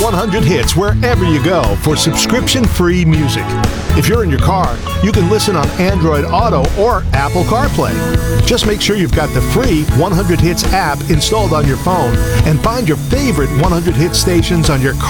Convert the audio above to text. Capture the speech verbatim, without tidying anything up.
one hundred hits wherever you go for subscription-free music. If you're in your car, you can listen on Android Auto or Apple CarPlay. Just make sure you've got the free one hundred hits app installed on your phone and find your favorite one hundred hit stations on your